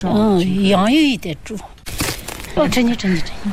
养有一点猪，这你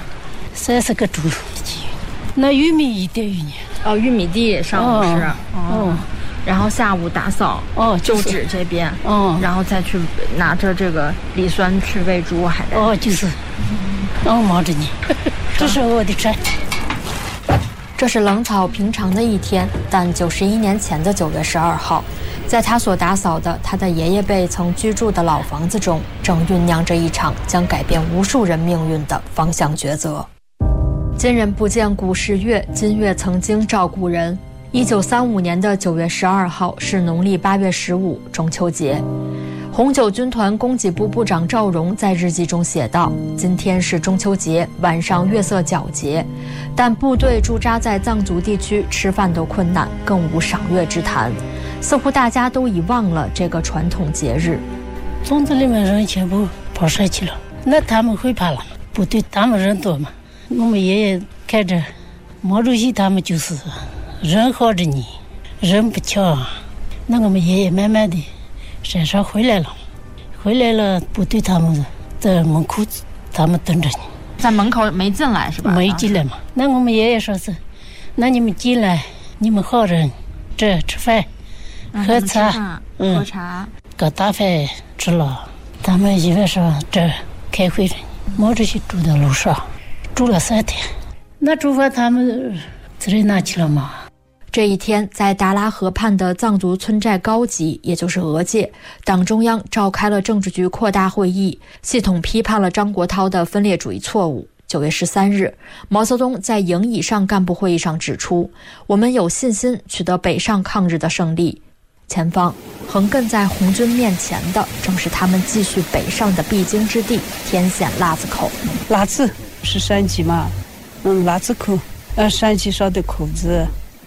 30个猪，那玉米一点玉米。 玉米地上午是然后下午打扫就址这边然后再去拿着这个锂酸去喂猪还得就是忙着你这是我的菜。 这是冷草平常的一天，但91年前的9月12号，在他所打扫的他的爷爷辈曾居住的老房子中，正酝酿着一场将改变无数人命运的方向抉择。今人不见古时月，今月曾经照顾人。1935年的9月12号是农历8月15，中秋节。红九军团供给部部长赵荣在日记中写道：今天是中秋节，晚上月色皎洁，但部队驻扎在藏族地区，吃饭都困难，更无赏月之谈，似乎大家都遗忘了这个传统节日。 村子里面人全部跑山去了，那他们会怕了，部队他们人多嘛。我们爷爷看着毛主席他们就是人好着你，人不巧，那我们爷爷慢慢的山上回来了，部队他们在门口他们等着你， 在门口没进来是吧？ 没进来嘛。那我们爷爷说是，那你们进来，你们好人这吃饭喝茶， 喝茶， 搞大饭吃了。他们一晚上这开会，毛主席住在楼上，住了3天。那住饭他们自己拿去了吗？ 这一天，在达拉河畔的藏族村寨高级，也就是俄界，党中央召开了政治局扩大会议，系统批判了张国焘的分裂主义错误。9月13日，毛泽东在营以上干部会议上指出，我们有信心取得北上抗日的胜利。前方横亘在红军面前的，正是他们继续北上的必经之地——天险腊子口。 腊子是山鸡嘛？腊子口，山鸡上的口子。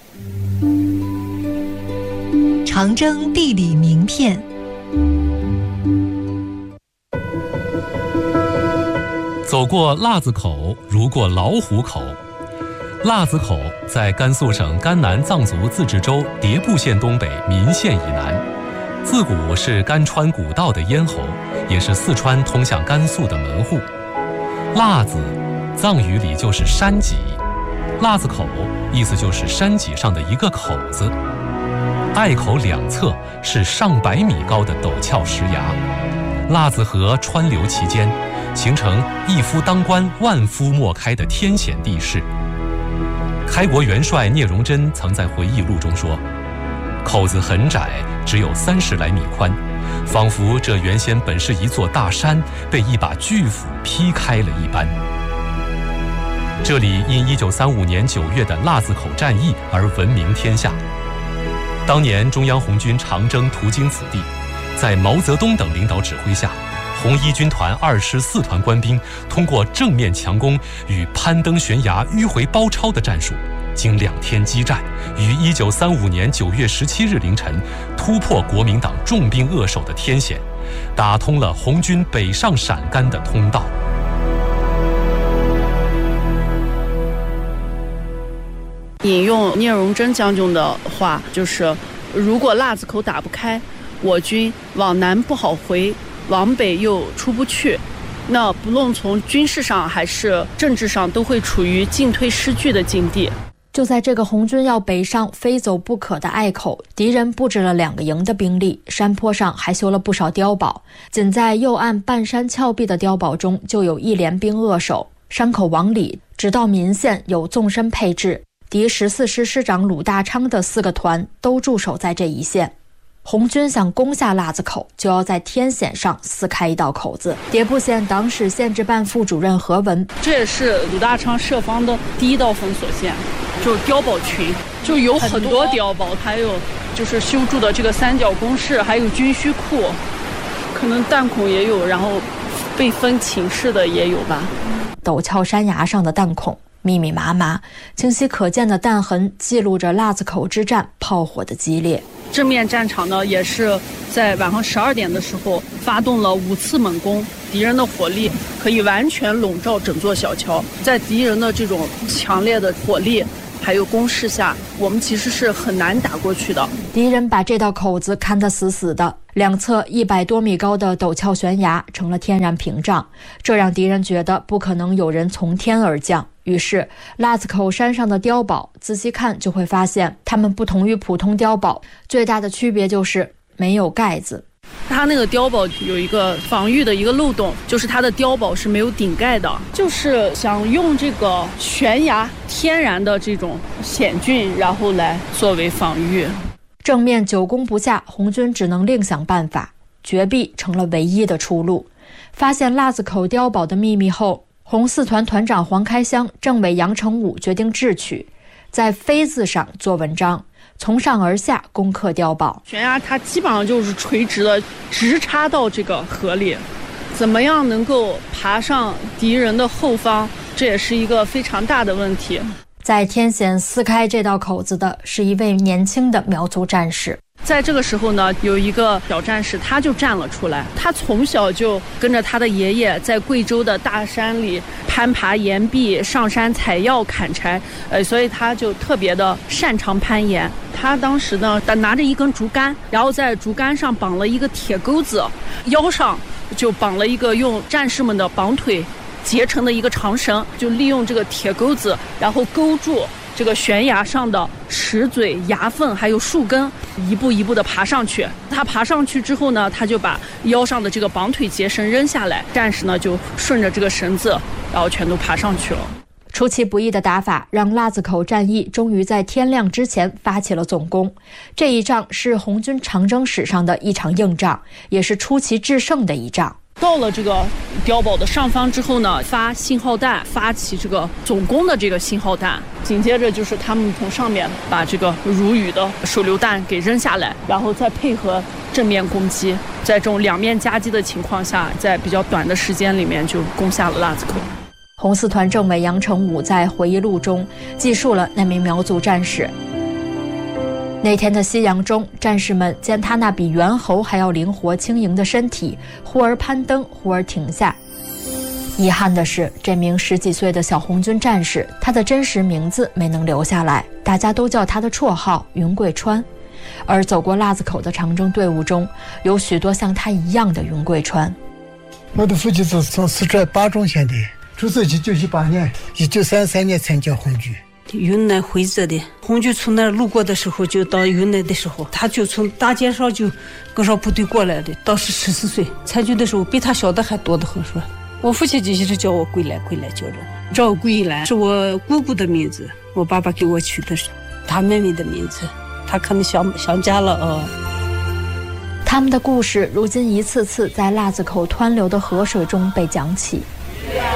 长征地理名片。 走过腊子口，如过老虎口。腊子口在甘肃省甘南藏族自治州迭部县东北岷县以南，自古是甘川古道的咽喉，也是四川通向甘肃的门户。腊子，藏语里就是山脊，腊子口意思就是山脊上的一个口子。隘口两侧是上百米高的陡峭石崖，腊子河川流其间，形成一夫当关万夫莫开的天险地势。开国元帅聂荣臻曾在回忆录中说，口子很窄，只有30来米宽，仿佛这原先本是一座大山，被一把巨斧劈开了一般。这里因1935年9月的腊子口战役而闻名天下。当年中央红军长征途经此地，在毛泽东等领导指挥下，红一军团24团官兵通过正面强攻与攀登悬崖迂回包抄的战术，经2天激战，于1935年9月17日凌晨突破国民党重兵扼守的天险，打通了红军北上陕甘的通道。 引用聂荣臻将军的话，就是如果腊子口打不开，我军往南不好回，往北又出不去，那不论从军事上还是政治上都会处于进退失据的境地。 就在这个红军要北上非走不可的隘口，敌人布置了2个营的兵力，山坡上还修了不少碉堡，仅在右岸半山峭壁的碉堡中就有1连兵扼守。山口往里直到岷县有纵深配置，敌14师师长鲁大昌的4个团都驻守在这一线。红军想攻下腊子口，就要在天险上撕开一道口子。迭部县党史县治办副主任何文， 这也是鲁大昌设防的第一道封锁线，就是碉堡群，就有很多碉堡，还有就是修筑的这个3角工事，还有军需库，可能弹孔也有，然后被分寝室的也有吧。 陡峭山崖上的弹孔密密麻麻，清晰可见的弹痕记录着腊子口之战炮火的激烈。 正面战场呢，也是在晚上12点的时候发动了5次猛攻，敌人的火力可以完全笼罩整座小桥。在敌人的这种强烈的火力还有攻势下，我们其实是很难打过去的。 敌人把这道口子看得死死的， 两侧100多米高的陡峭悬崖成了天然屏障，这让敌人觉得不可能有人从天而降。于是腊子口山上的碉堡仔细看就会发现，它们不同于普通碉堡，最大的区别就是没有盖子。 它那个碉堡有一个防御的一个漏洞，就是它的碉堡是没有顶盖的，就是想用这个悬崖天然的这种险峻，然后来作为防御。 正面久攻不下，红军只能另想办法，绝壁成了唯一的出路。发现腊子口碉堡的秘密后，红四团团长黄开湘、政委杨成武决定智取，在飞字上做文章，从上而下攻克碉堡。 悬崖它基本上就是垂直的，直插到这个河里，怎么样能够爬上敌人的后方，这也是一个非常大的问题。 在天险撕开这道口子的是一位年轻的苗族战士。 在这个时候呢，有一个小战士他就站了出来，他从小就跟着他的爷爷在贵州的大山里攀爬岩壁，上山采药砍柴，所以他就特别的擅长攀岩。他当时呢拿着一根竹竿，然后在竹竿上绑了一个铁钩子，腰上就绑了一个用战士们的绑腿结成的一个长绳，就利用这个铁钩子，然后勾住这个悬崖上的石嘴、崖缝还有树根，一步一步的爬上去。他爬上去之后呢，他就把腰上的这个绑腿结绳扔下来，战士呢就顺着这个绳子，然后全都爬上去了。 出其不意的打法让腊子口战役终于在天亮之前发起了总攻。这一仗是红军长征史上的一场硬仗，也是出奇制胜的一仗。 到了这个碉堡的上方之后呢，发信号弹，发起这个总攻的这个信号弹。紧接着就是他们从上面把这个如雨的手榴弹给扔下来，然后再配合正面攻击，在这种两面夹击的情况下，在比较短的时间里面就攻下了腊子口。 红四团政委杨成武在回忆录中记述了那名苗族战士。那天的夕阳中，战士们见他那比猿猴还要灵活轻盈的身体，忽而攀登，忽而停下。遗憾的是，这名10几岁的小红军战士，他的真实名字没能留下来，大家都叫他的绰号云贵川。而走过腊子口的长征队伍中，有许多像他一样的云贵川。 我的父亲是从四川巴中县的，出生1918年，1933年参加红军。 云南徽州的，红军从那儿路过的时候，就到云南的时候，他就从大街上就跟上部队过来的。当时14岁，参军的时候比他小的还多得很，说。我父亲就是叫我归来叫着。赵桂兰是我姑姑的名字，我爸爸给我取的是他妹妹的名字，他可能想家了他们的故事如今一次次在腊子口湍流的河水中被讲起。